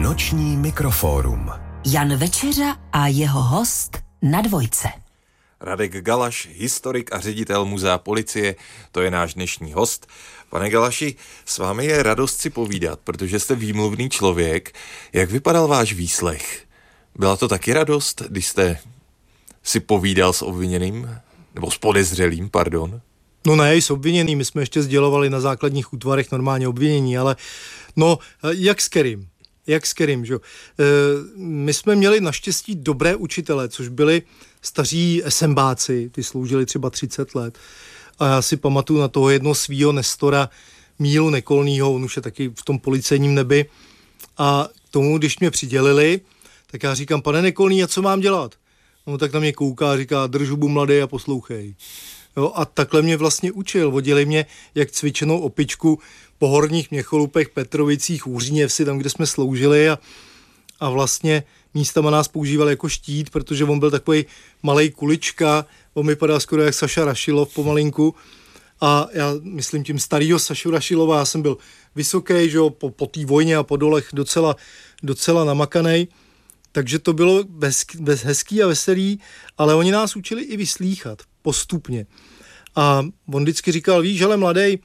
Noční mikrofórum. Jan Večeřa a jeho host na Dvojce. Radek Galaš, historik a ředitel Muzea policie, to je náš dnešní host. Pane Galaši, s vámi je radost si povídat, protože jste výmluvný člověk. Jak vypadal váš výslech? Byla to taky radost, když jste si povídal s obviněným? Nebo s podezřelým, pardon? No ne, s obviněným, my jsme ještě sdělovali na základních útvarech normálně obvinění, ale no, jak s kterým, že jo. My jsme měli naštěstí dobré učitele, což byli staří SMBáci, ty sloužili třeba 30 let. A já si pamatuju na toho jednoho svýho Nestora Mílu Nekolnýho, on už je taky v tom policejním nebi. A k tomu, když mě přidělili, tak já říkám, pane Nekolný, a co mám dělat? On tak na mě kouká a říká, drž hubu mladý a poslouchej. Jo, a takhle mě vlastně učil. Vodili mě jak cvičenou opičku po Horních Měcholupech, Petrovicích, Úříněvsi, tam, kde jsme sloužili a vlastně místama nás používal jako štít, protože on byl takový malej kulička, on vypadal skoro jak Saša Rašilov pomalinku a já myslím tím starýho Sašu Rašilova, já jsem byl vysoký, že jo, po té vojně a po dolech docela namakanej, takže to bylo bez hezký a veselý, ale oni nás učili i vyslýchat postupně. A on vždycky říkal, víš, ale mladej,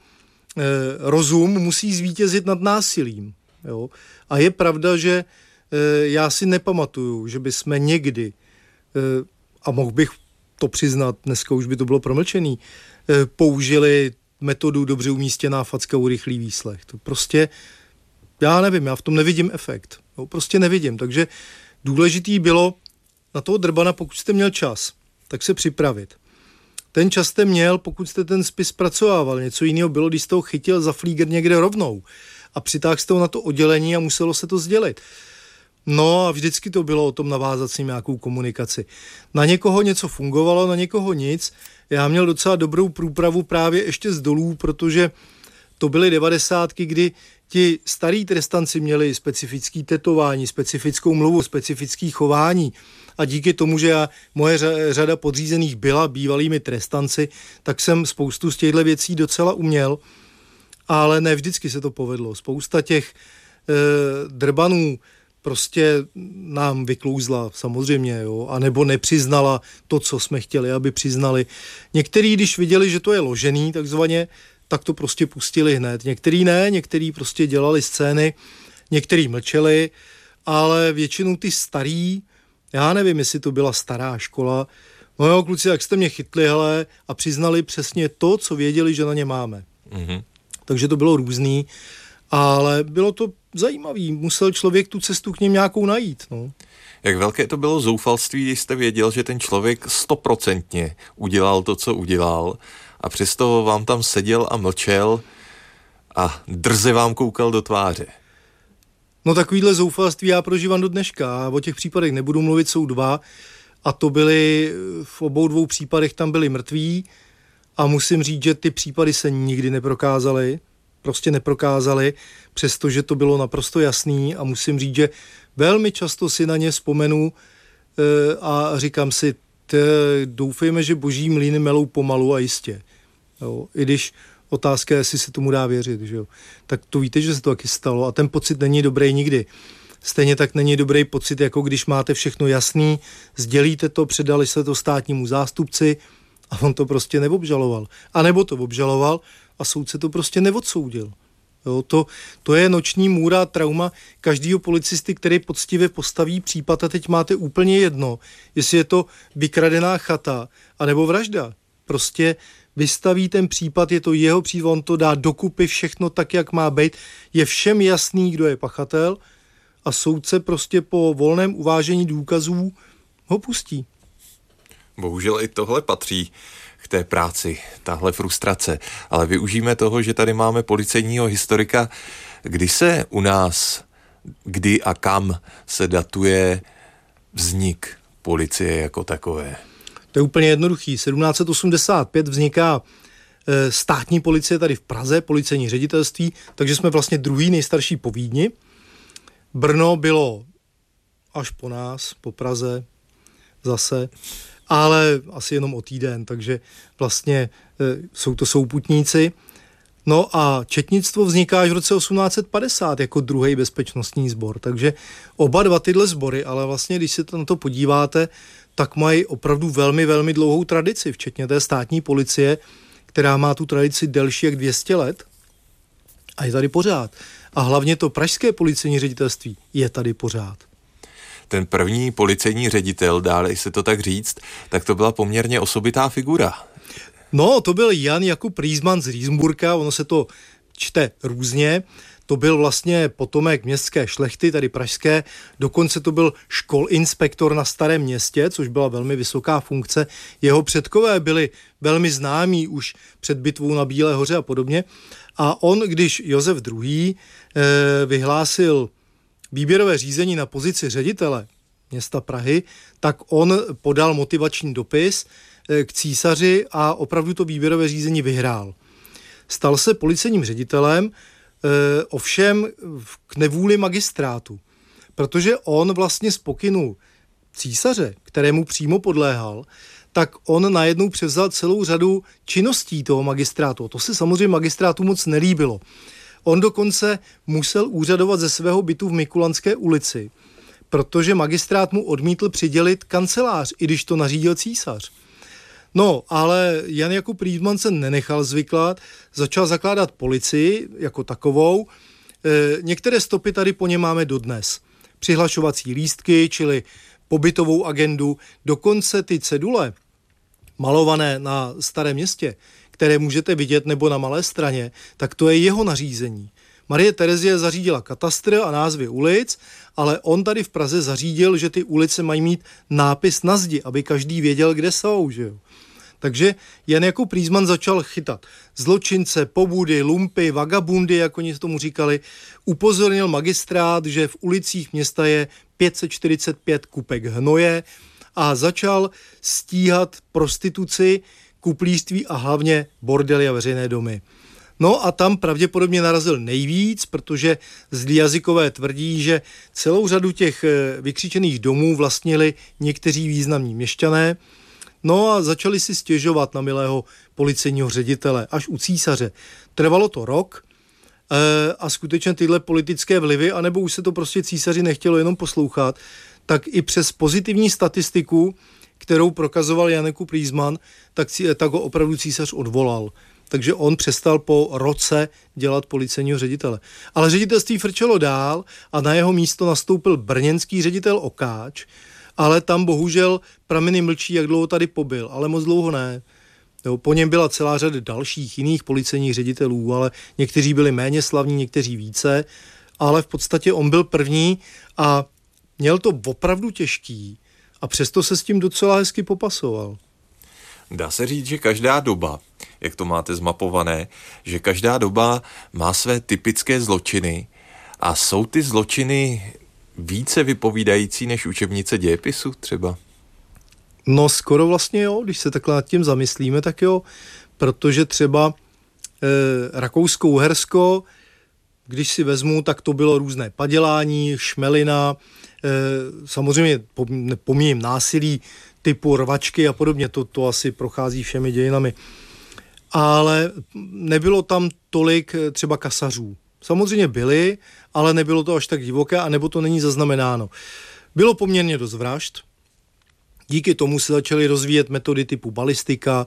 rozum musí zvítězit nad násilím. Jo? A je pravda, že já si nepamatuju, že bychom někdy, a mohl bych to přiznat, dneska už by to bylo promlčený, použili metodu dobře umístěná facka urychlý výslech. To prostě, já nevím, já v tom nevidím efekt. Jo? Prostě nevidím, takže důležitý bylo na toho drbana, pokud jste měl čas, tak se připravit. Ten čas jste měl, pokud jste ten spis zpracovával. Něco jiného bylo, když jste ho chytil za flíger někde rovnou a přitáhl jste ho na to oddělení a muselo se to sdělit. No a vždycky to bylo o tom navázat s ním nějakou komunikaci. Na někoho něco fungovalo, na někoho nic. Já měl docela dobrou průpravu právě ještě z dolů, protože to byly 90, kdy ti starý trestanci měli specifický tetování, specifickou mluvu, specifický chování. A díky tomu, že moje řada podřízených byla bývalými trestanci, tak jsem spoustu z těchto věcí docela uměl, ale ne vždycky se to povedlo. Spousta těch drbanů prostě nám vyklouzla samozřejmě, jo, anebo nepřiznala to, co jsme chtěli, aby přiznali. Někteří, když viděli, že to je ložený, takzvaně, tak to prostě pustili hned. Někteří ne, někteří prostě dělali scény, někteří mlčeli, ale většinou ty starý, já nevím, jestli to byla stará škola, no jo, kluci, jak jste mě chytli, hele, a přiznali přesně to, co věděli, že na ně máme. Mm-hmm. Takže to bylo různý, ale bylo to zajímavý, musel člověk tu cestu k něm nějakou najít, no. Jak velké to bylo zoufalství, když jste věděl, že ten člověk 100% udělal to, co udělal, a přesto vám tam seděl a mlčel a drze vám koukal do tváře? No takovýhle zoufalství já prožívám do dneška. O těch případech nebudu mluvit, jsou dva. A to byly, v obou dvou případech tam byli mrtví. A musím říct, že ty případy se nikdy neprokázaly. Prostě neprokázaly, přestože to bylo naprosto jasný. A musím říct, že velmi často si na ně vzpomenu a říkám si, doufejme, že boží mlýny melou pomalu a jistě. Jo, i když otázka je, jestli se tomu dá věřit, že jo. Tak to víte, že se to taky stalo a ten pocit není dobrý nikdy. Stejně tak není dobrý pocit, jako když máte všechno jasný, sdělíte to, předali se to státnímu zástupci a on to prostě neobžaloval. A nebo to obžaloval a soudce to prostě neodsoudil. Jo, to je noční můra trauma každého policisty, který poctivě postaví případ a teď máte úplně jedno, jestli je to vykradená chata anebo vražda. Prostě vystaví ten případ, je to jeho případ, on to dá dokupy všechno tak, jak má být, je všem jasný, kdo je pachatel a soudce prostě po volném uvážení důkazů ho pustí. Bohužel i tohle patří k té práci, tahle frustrace, ale využijeme toho, že tady máme policejního historika. Kdy se u nás, kdy a kam se datuje vznik policie jako takové? To je úplně jednoduchý. 1785 vzniká státní policie tady v Praze, policejní ředitelství, takže jsme vlastně druhý nejstarší po Vídni. Brno bylo až po nás, po Praze zase, ale asi jenom o týden, takže vlastně jsou to souputníci. No a četnictvo vzniká až v roce 1850 jako druhý bezpečnostní sbor, takže oba dva tyhle sbory, ale vlastně, když se na to podíváte, tak mají opravdu velmi, velmi dlouhou tradici, včetně té státní policie, která má tu tradici delší jak 200 let a je tady pořád. A hlavně to pražské policejní ředitelství je tady pořád. Ten první policejní ředitel, dále se to tak říct, tak to byla poměrně osobitá figura. No, to byl Jan Jakub Rýsman z Rýsmburka, ono se to čte různě. To byl vlastně potomek městské šlechty, tady pražské, dokonce to byl školinspektor na Starém Městě, což byla velmi vysoká funkce. Jeho předkové byli velmi známí už před bitvou na Bílé hoře a podobně. A on, když Josef II. Vyhlásil výběrové řízení na pozici ředitele města Prahy, tak on podal motivační dopis k císaři a opravdu to výběrové řízení vyhrál. Stal se policejním ředitelem, ovšem k nevůli magistrátu, protože on vlastně z pokynu císaře, kterému přímo podléhal, tak on najednou převzal celou řadu činností toho magistrátu. To se samozřejmě magistrátu moc nelíbilo. On dokonce musel úřadovat ze svého bytu v Mikulanské ulici, protože magistrát mu odmítl přidělit kancelář, i když to nařídil císař. No, ale Jan Jakub Rýsman se nenechal zvyklat, začal zakládat policii jako takovou. Některé stopy tady po něm máme dodnes. Přihlašovací lístky, čili pobytovou agendu, dokonce ty cedule malované na Starém Městě, které můžete vidět, nebo na Malé Straně, tak to je jeho nařízení. Marie Terezie zařídila katastr a názvy ulic, ale on tady v Praze zařídil, že ty ulice mají mít nápis na zdi, aby každý věděl, kde jsou, že jo. Takže Jan Jakub Rýsman začal chytat zločince, pobudy, lumpy, vagabundy, jak oni tomu říkali. Upozornil magistrát, že v ulicích města je 545 kupek hnoje a začal stíhat prostituci, kuplíství a hlavně bordely a veřejné domy. No a tam pravděpodobně narazil nejvíc, protože zlí jazykové tvrdí, že celou řadu těch vykřičených domů vlastnili někteří významní měšťané. No a začali si stěžovat na milého policejního ředitele až u císaře. Trvalo to rok a skutečně tyhle politické vlivy, anebo už se to prostě císaři nechtělo jenom poslouchat, tak i přes pozitivní statistiku, kterou prokazoval Jan Jakub Rýsman, tak ho opravdu císař odvolal. Takže on přestal po roce dělat policejního ředitele. Ale ředitelství frčelo dál a na jeho místo nastoupil brněnský ředitel Okáč, ale tam bohužel prameny mlčí, jak dlouho tady pobyl, ale moc dlouho ne. Jo, po něm byla celá řada dalších jiných policejních ředitelů, ale někteří byli méně slavní, někteří více, ale v podstatě on byl první a měl to opravdu těžký a přesto se s tím docela hezky popasoval. Dá se říct, že každá doba, jak to máte zmapované, že každá doba má své typické zločiny a jsou ty zločiny více vypovídající než učebnice dějepisu třeba? No skoro vlastně jo, když se takhle nad tím zamyslíme, tak jo, protože třeba Rakousko-Uhersko, když si vezmu, tak to bylo různé padělání, šmelina, samozřejmě pomíjím násilí typu rvačky a podobně, to asi prochází všemi dějinami. Ale nebylo tam tolik třeba kasařů. Samozřejmě byli, ale nebylo to až tak divoké, anebo to není zaznamenáno. Bylo poměrně dost vražd. Díky tomu se začaly rozvíjet metody typu balistika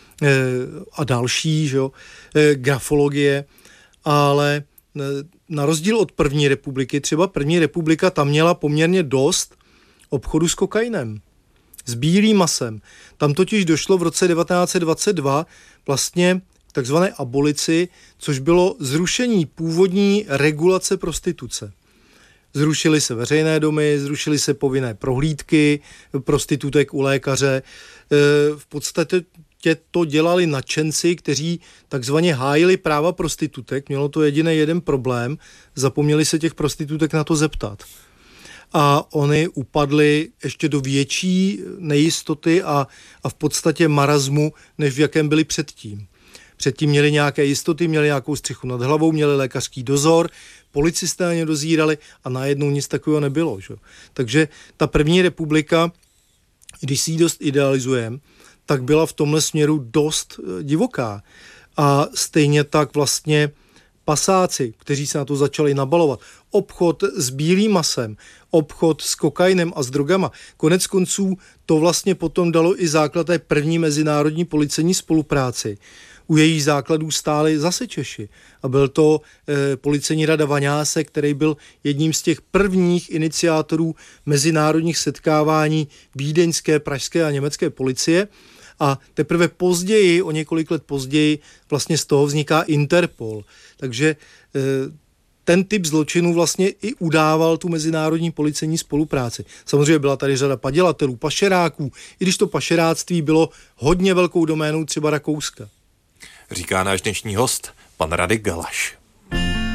a další, že jo, grafologie, ale na rozdíl od první republiky, třeba první republika tam měla poměrně dost obchodu s kokainem, s bílým masem. Tam totiž došlo v roce 1922 vlastně takzvané abolici, což bylo zrušení původní regulace prostituce. Zrušily se veřejné domy, zrušily se povinné prohlídky prostitutek u lékaře. V podstatě to dělali nadšenci, kteří takzvaně hájili práva prostitutek. Mělo to jeden problém, zapomněli se těch prostitutek na to zeptat. A oni upadli ještě do větší nejistoty a v podstatě marazmu, než v jakém byli předtím. Předtím měli nějaké jistoty, měli nějakou střechu nad hlavou, měli lékařský dozor, policisté na ně dozírali a najednou nic takového nebylo. Že? Takže ta první republika, když si ji dost idealizujeme, tak byla v tomhle směru dost divoká. a stejně tak vlastně pasáci, kteří se na to začali nabalovat. Obchod s bílým masem, obchod s kokainem a s drogama. Konec konců to vlastně potom dalo i základ té první mezinárodní policejní spolupráci. U jejich základů stáli zase Češi. A byl to policejní rada Vaňáse, který byl jedním z těch prvních iniciátorů mezinárodních setkávání vídeňské, pražské a německé policie. A teprve později, o několik let později, vlastně z toho vzniká Interpol. Takže ten typ zločinu vlastně i udával tu mezinárodní policejní spolupráci. Samozřejmě byla tady řada padělatelů, pašeráků, i když to pašeráctví bylo hodně velkou doménou třeba Rakouska. Říká náš dnešní host, pan Radek Galaš.